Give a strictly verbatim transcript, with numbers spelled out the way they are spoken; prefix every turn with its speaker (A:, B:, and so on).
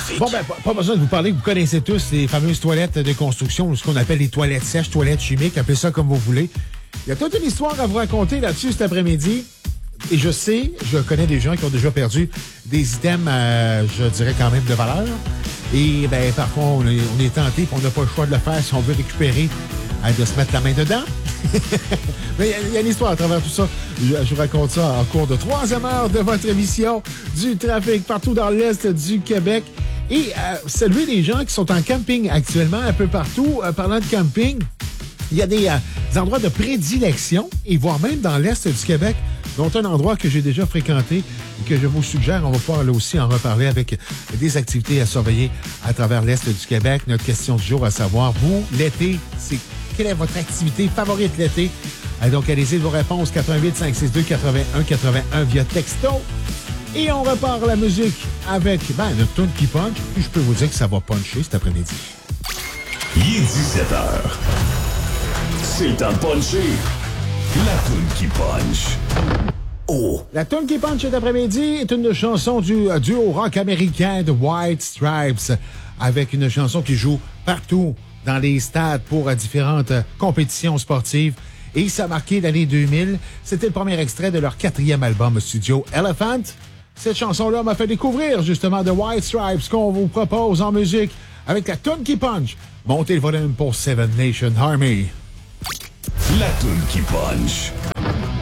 A: trafic.
B: Bon, ben, pas, pas besoin de vous parler, vous connaissez tous les fameuses toilettes de construction, ou ce qu'on appelle les toilettes sèches, toilettes chimiques, appelez ça comme vous voulez. Il y a toute une histoire à vous raconter là-dessus cet après-midi. Et je sais, je connais des gens qui ont déjà perdu des items, euh, je dirais quand même de valeur. Et ben parfois, on est, on est tenté et on n'a pas le choix de le faire si on veut récupérer, euh, de se mettre la main dedans. Mais il y, y a une histoire à travers tout ça. Je, je vous raconte ça en cours de troisième heure de votre émission du trafic partout dans l'Est du Québec. Et euh, saluer les gens qui sont en camping actuellement un peu partout. Euh, parlant de camping, il y a des, euh, des endroits de prédilection, et voire même dans l'Est du Québec, dont un endroit que j'ai déjà fréquenté et que je vous suggère. On va pouvoir là aussi en reparler avec des activités à surveiller à travers l'Est du Québec. Notre question du jour à savoir, vous, l'été, c'est quelle est votre activité favorite l'été? Euh, donc, allez-y vos réponses, quatre un huit, cinq six deux, huit un huit un via texto. Et on repart la musique avec, ben, notre tune qui punch. Puis je peux vous dire que ça va puncher cet après-midi.
A: Il est dix-sept heures. C'est le temps de puncher. La tune qui punch. Oh.
B: La tune qui punch cet après-midi est une chanson du uh, duo rock américain de White Stripes, avec une chanson qui joue partout dans les stades pour uh, différentes uh, compétitions sportives. Et ça a marqué l'année deux mille. C'était le premier extrait de leur quatrième album studio, Elephant. Cette chanson-là m'a fait découvrir justement The White Stripes, qu'on vous propose en musique avec la tune qui punch. Montez le volume pour Seven Nation Army.
A: La tune qui punch.